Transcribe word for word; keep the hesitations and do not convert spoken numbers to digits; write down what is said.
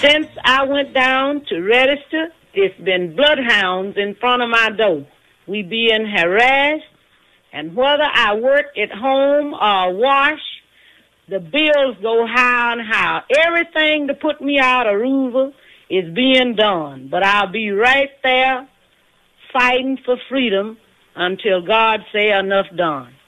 Since I went down to register, it's been bloodhounds in front of my door. We being harassed, and whether I work at home or wash, the bills go high and high. Everything to put me out of Roover is being done, but I'll be right there fighting for freedom until God say enough done.